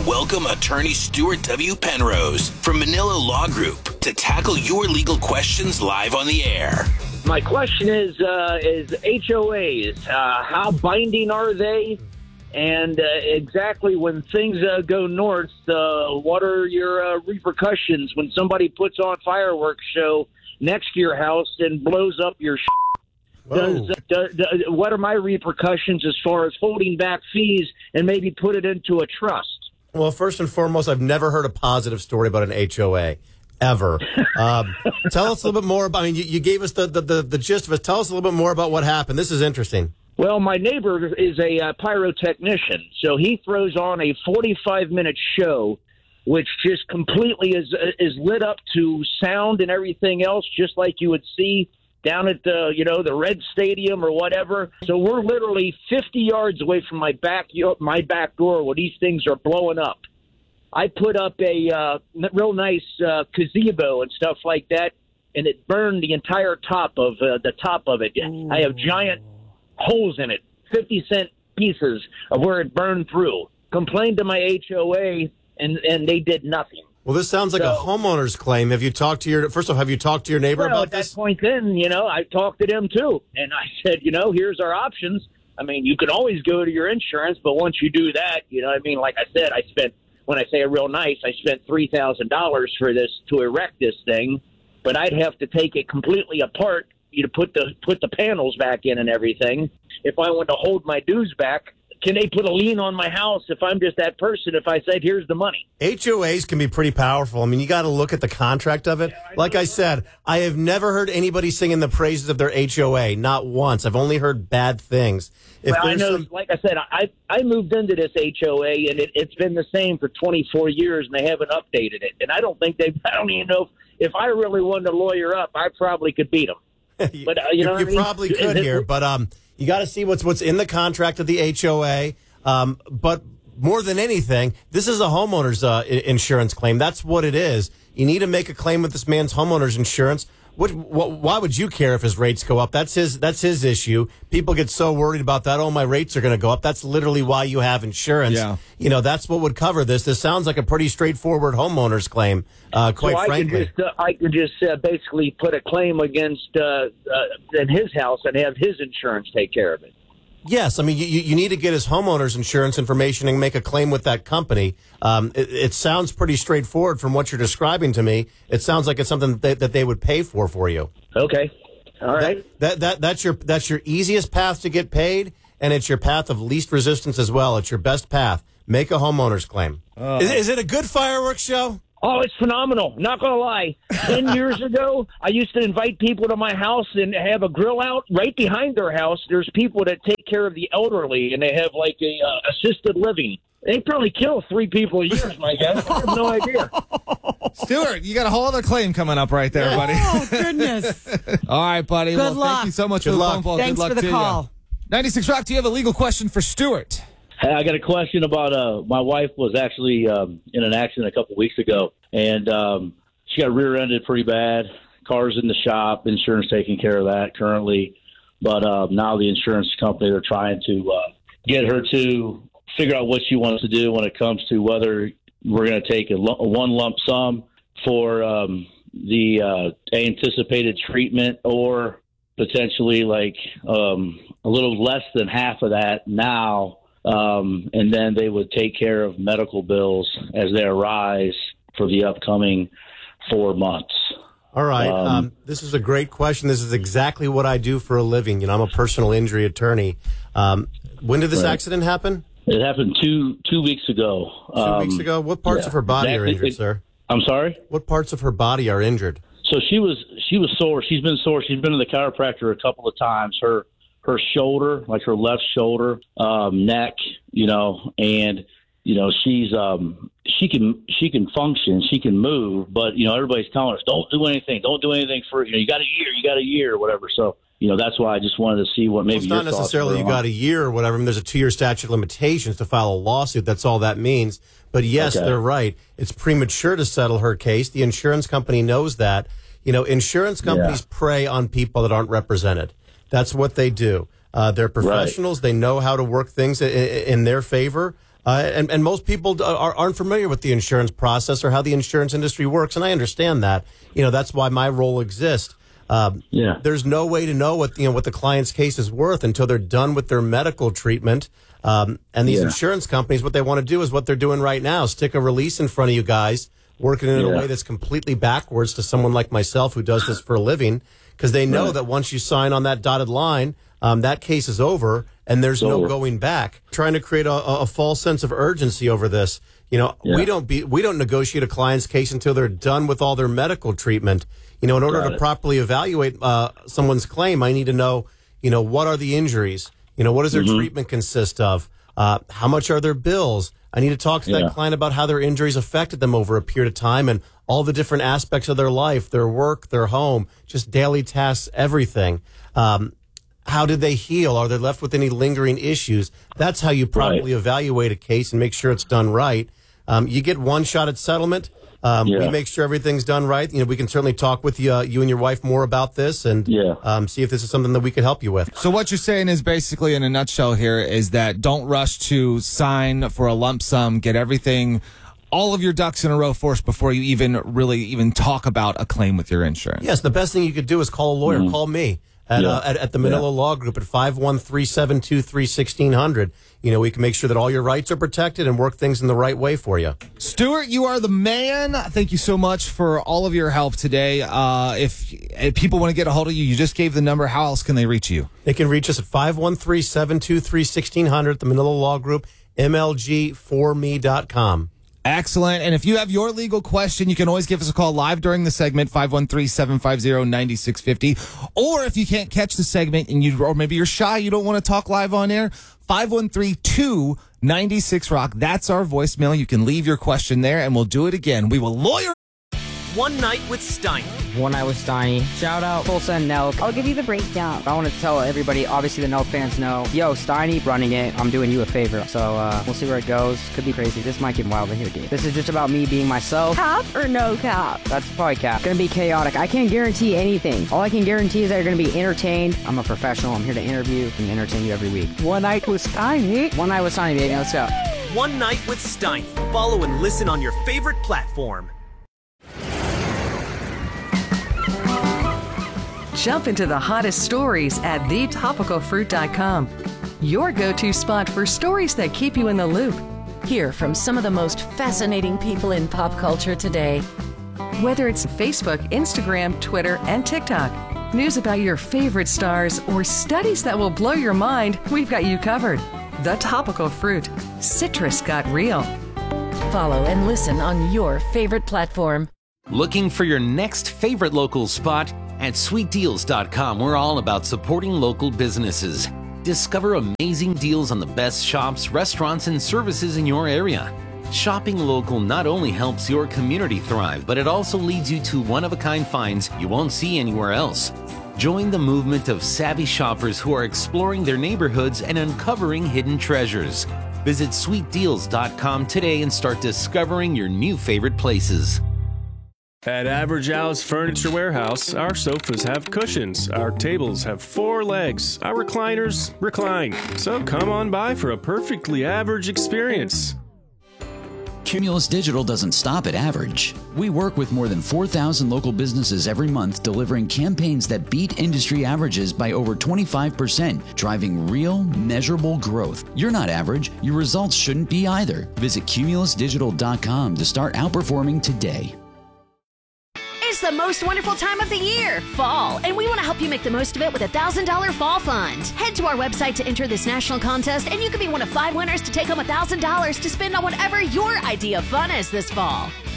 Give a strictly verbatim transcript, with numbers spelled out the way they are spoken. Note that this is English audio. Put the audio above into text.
Welcome attorney Stuart W. Penrose from Manila Law Group to tackle your legal questions live on the air. My question is, uh, is H O As, uh, how binding are they? And uh, exactly when things uh, go north, uh, what are your uh, repercussions when somebody puts on a fireworks show next to your house and blows up your shit? Does, does, does, what are my repercussions as far as holding back fees and maybe put it into a trust? Well, first and foremost, I've never heard a positive story about an H O A. Ever. Um, tell us a little bit more about, I mean, you, you gave us the, the, the, the gist of it. Tell us a little bit more about what happened. This is interesting. Well, my neighbor is a uh, pyrotechnician, so he throws on a forty-five minute show, which just completely is is lit up to sound and everything else, just like you would see down at the, you know, the Red Stadium or whatever. So we're literally fifty yards away from my back my back door where these things are blowing up. I put up a uh, real nice uh, gazebo and stuff like that, and it burned the entire top of uh, the top of it. Ooh. I have giant holes in it, fifty cent pieces of where it burned through. Complained to my H O A, and, and they did nothing. Well, this sounds like so, a homeowner's claim. Have you talked to your, first of all, have you talked to your neighbor well, about at this? At that point then, you know, I talked to them too. And I said, you know, here's our options. I mean, you can always go to your insurance, but once you do that, you know what I mean? Like I said, I spent, when I say real nice, I spent three thousand dollars for this, to erect this thing, but I'd have to take it completely apart, you know, put the, put the panels back in and everything. If I want to hold my dues back, can they put a lien on my house if I'm just that person, if I said, here's the money? H O As can be pretty powerful. I mean, you got to look at the contract of it. Yeah, I like I said, I have never heard anybody singing the praises of their H O A, not once. I've only heard bad things. If well, I know, some... like I said, I I moved into this H O A, and it, it's been the same for twenty-four years, and they haven't updated it. And I don't think they, I don't even know if, if I really wanted to lawyer up, I probably could beat them. But, uh, you know you what I mean? probably could here, but um, you got to see what's what's in the contract of the H O A. Um, but more than anything, this is a homeowner's uh, insurance claim. That's what it is. You need to make a claim with this man's homeowner's insurance. What, what, why would you care if his rates go up? That's his, that's his issue. People get so worried about that. Oh, my rates are going to go up. That's literally why you have insurance. Yeah. You know, that's what would cover this. This sounds like a pretty straightforward homeowner's claim, uh, quite so I frankly. Could just, uh, I could just uh, basically put a claim against uh, uh, in his house and have his insurance take care of it. Yes, I mean, you, you need to get his homeowner's insurance information and make a claim with that company. Um, it, it sounds pretty straightforward from what you're describing to me. It sounds like it's something that they, that they would pay for for you. Okay, all right. That, that that that's your that's your easiest path to get paid, and it's your path of least resistance as well. It's your best path. Make a homeowner's claim. Uh. Is, is it a good fireworks show? Oh, it's phenomenal. Not going to lie. Ten years ago, I used to invite people to my house and have a grill out right behind their house. There's people that take care of the elderly, and they have like a uh, assisted living. They probably kill three people a year, my guess. I have no idea. Stuart, you got a whole other claim coming up right there, buddy. Oh, goodness. All right, buddy. Good well, luck. Thank you so much Good for the luck. phone call. Thanks Good luck for the to call. you. ninety-six Rock, do you have a legal question for Stuart? Hey, I got a question about uh, my wife was actually um, in an accident a couple weeks ago, and um, she got rear-ended pretty bad. Car's in the shop, insurance taking care of that currently. But uh, now the insurance company, they're trying to uh, get her to figure out what she wants to do when it comes to whether we're going to take a, l- a one lump sum for um, the uh, anticipated treatment or potentially like um, a little less than half of that now. Um, and then they would take care of medical bills as they arise for the upcoming four months. All right. Um, Um, this is a great question. This is exactly what I do for a living. You know, I'm a personal injury attorney. Um, when did this Right. accident happen? It happened two two weeks ago. Two Um, weeks ago. What parts yeah. of her body are Exactly. injured, It- sir? I'm sorry? What parts of her body are injured? So she was she was sore. She's been sore. She's been to the chiropractor a couple of times. Her her shoulder, like her left shoulder, um, neck, you know, and you know she's um, she can she can function, she can move, but you know everybody's telling us don't do anything, don't do anything for you know you got a year, you got a year or whatever. So you know that's why I just wanted to see what maybe Well, it's your not thoughts necessarily were you on. got a year or whatever. I mean, there's a two-year statute of limitations to file a lawsuit. That's all that means. But yes, Okay. they're right. It's premature to settle her case. The insurance company knows that. You know, insurance companies Yeah. prey on people that aren't represented. That's what they do. Uh, they're professionals. They know how to work things in, in their favor. Uh, and, and most people are, aren't familiar with the insurance process or how the insurance industry works, and I understand that. You know, that's why my role exists. Um, Yeah. There's no way to know what you know what the client's case is worth until they're done with their medical treatment. Um, and these Yeah. insurance companies, what they want to do is what they're doing right now: stick a release in front of you guys, working in Yeah. a way that's completely backwards to someone like myself who does this for a living, because they know Right. that once you sign on that dotted line, um, that case is over and there's It's no over. going back. Trying to create a, a false sense of urgency over this. You know, Yeah. we don't be we don't negotiate a client's case until they're done with all their medical treatment. You know, in order Got to it. properly evaluate uh, someone's claim, I need to know, you know, what are the injuries? You know, what does their Mm-hmm. treatment consist of? Uh, how much are their bills? I need to talk to Yeah. that client about how their injuries affected them over a period of time and all the different aspects of their life, their work, their home, just daily tasks, everything. Um, how did they heal? Are they left with any lingering issues? That's how you properly evaluate a case and make sure it's done right. Um, you get one shot at settlement. Um, Yeah. We make sure everything's done right. You know, we can certainly talk with you, uh, you and your wife more about this and Yeah. um, see if this is something that we could help you with. So what you're saying is basically, in a nutshell here, is that don't rush to sign for a lump sum. Get everything, all of your ducks in a row first before you even really even talk about a claim with your insurance. Yes, the best thing you could do is call a lawyer. Call me at, Yeah. uh, at at the Manila Law Group at five one three, seven two three, one six zero zero. You know, we can make sure that all your rights are protected and work things in the right way for you. Stuart, you are the man. Thank you so much for all of your help today. Uh, if, if people want to get a hold of you, you just gave the number. How else can they reach you? They can reach us at five one three, seven two three, one six zero zero at the Manila Law Group, M L G for me dot com. Excellent. And if you have your legal question, you can always give us a call live during the segment, five one three, seven five zero, nine six five zero. Or if you can't catch the segment and you, or maybe you're shy, you don't want to talk live on air, five one three, two nine six, rock. That's our voicemail. You can leave your question there and we'll do it again. We will lawyer. One Night with Steiny. One Night with Steiny. Shout out Tulsa and Nelk. I'll give you the breakdown. I want to tell everybody, obviously the Nelk fans know, yo, Steiny running it. I'm doing you a favor. So uh, we'll see where it goes. Could be crazy. This might get wild in here, dude. This is just about me being myself. Cap or no cap? That's probably cap. Gonna be chaotic. I can't guarantee anything. All I can guarantee is that you're gonna be entertained. I'm a professional. I'm here to interview and entertain you every week. One Night with Steiny. One Night with Steiny, baby. Let's go. One Night with Steiny. Follow and listen on your favorite platform. Jump into the hottest stories at the topical fruit dot com. Your go-to spot for stories that keep you in the loop. Hear from some of the most fascinating people in pop culture today. Whether it's Facebook, Instagram, Twitter, and TikTok. News about your favorite stars or studies that will blow your mind, we've got you covered. The Topical Fruit. Citrus got real. Follow and listen on your favorite platform. Looking for your next favorite local spot? At sweet deals dot com, we're all about supporting local businesses. Discover amazing deals on the best shops, restaurants, and services in your area. Shopping local not only helps your community thrive, but it also leads you to one-of-a-kind finds you won't see anywhere else. Join the movement of savvy shoppers who are exploring their neighborhoods and uncovering hidden treasures. Visit sweet deals dot com today and start discovering your new favorite places. At Average Al's Furniture Warehouse, our sofas have cushions, our tables have four legs, our recliners recline. So come on by for a perfectly average experience. Cumulus Digital doesn't stop at average. We work with more than four thousand local businesses every month, delivering campaigns that beat industry averages by over twenty-five percent, driving real, measurable growth. You're not average. Your results shouldn't be either. Visit cumulus digital dot com to start outperforming today. It's the most wonderful time of the year, fall, and we want to help you make the most of it with a one thousand dollars Fall Fund. Head to our website to enter this national contest, and you could be one of five winners to take home one thousand dollars to spend on whatever your idea of fun is this fall.